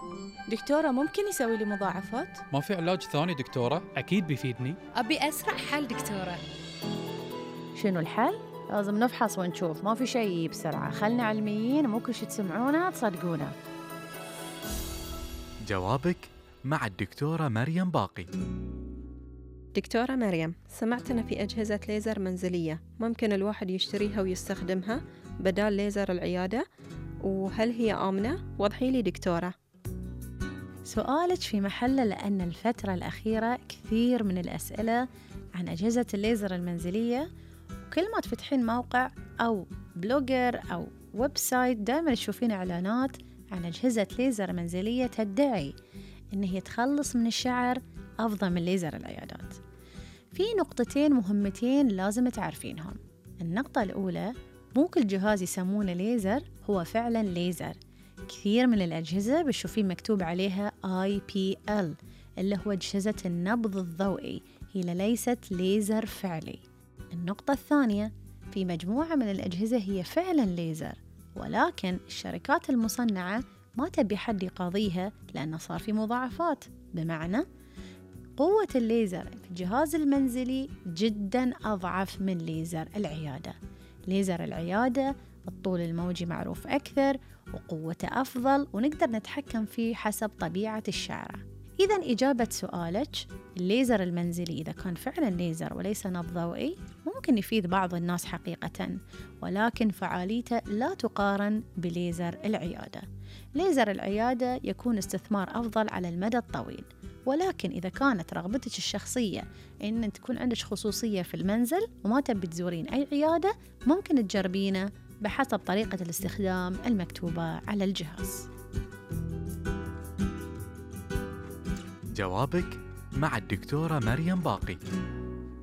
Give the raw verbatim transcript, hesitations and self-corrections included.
دكتورة ممكن يسوي لي مضاعفات؟ ما في علاج ثاني دكتورة؟ أكيد بيفيدني. أبي أسرع حل دكتورة. شنو الحل؟ لازم نفحص ونشوف، ما في شيء بسرعة، خلنا علميين، مو كل شي تسمعونه تصدقونه. جوابك مع الدكتورة مريم باقي. دكتورة مريم، سمعت أن في أجهزة ليزر منزلية ممكن الواحد يشتريها ويستخدمها بدال ليزر العيادة، وهل هي آمنة؟ وضحي لي دكتورة. سؤالك في محله، لأن الفترة الأخيرة كثير من الأسئلة عن أجهزة الليزر المنزلية، وكل ما تفتحين موقع أو بلوجر أو ويب سايت دائما تشوفين إعلانات عن أجهزة ليزر منزلية تدعي إن هي تخلص من الشعر أفضل من ليزر العيادات. في نقطتين مهمتين لازم تعرفينهم. النقطة الأولى، مو كل جهاز يسمونه ليزر هو فعلا ليزر. كثير من الأجهزة بتشوفين مكتوب عليها آي بي إل اللي هو أجهزة النبض الضوئي، هي ليست ليزر فعلي. النقطة الثانية، في مجموعة من الأجهزة هي فعلا ليزر، ولكن الشركات المصنعة ما تبي حد يقاضيها لأنه صار في مضاعفات. بمعنى قوة الليزر في الجهاز المنزلي جدا أضعف من ليزر العيادة. ليزر العيادة الطول الموجي معروف أكثر وقوته أفضل، ونقدر نتحكم فيه حسب طبيعة الشعرة. إذن إجابة سؤالك، الليزر المنزلي إذا كان فعلا ليزر وليس نبض ضوئي ممكن يفيد بعض الناس حقيقة، ولكن فعاليته لا تقارن بليزر العيادة. ليزر العيادة يكون استثمار أفضل على المدى الطويل، ولكن إذا كانت رغبتك الشخصية إن تكون عندك خصوصية في المنزل وما تبي تزورين أي عيادة، ممكن تجربينه بحسب طريقة الاستخدام المكتوبة على الجهاز. جوابك مع الدكتورة مريم باقي.